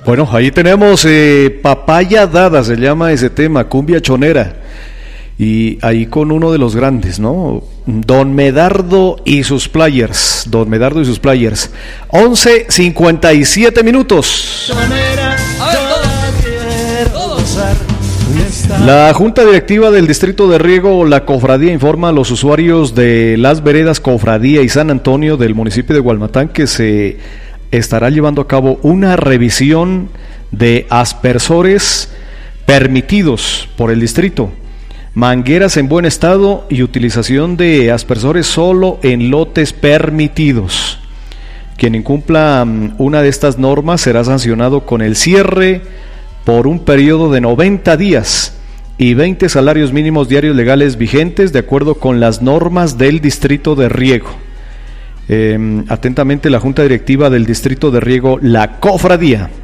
Bueno, ahí tenemos Papaya Dada, se llama ese tema, cumbia chonera. Y ahí con uno de los grandes, ¿no? Don Medardo y sus Players. 11:57 minutos. La Junta Directiva del Distrito de Riego, la Cofradía, informa a los usuarios de las veredas Cofradía y San Antonio del municipio de Gualmatán que se estará llevando a cabo una revisión de aspersores permitidos por el distrito, mangueras en buen estado y utilización de aspersores solo en lotes permitidos. Quien incumpla una de estas normas será sancionado con el cierre por un periodo de 90 días y 20 salarios mínimos diarios legales vigentes de acuerdo con las normas del Distrito de Riego. Atentamente, la Junta Directiva del Distrito de Riego, la Cofradía.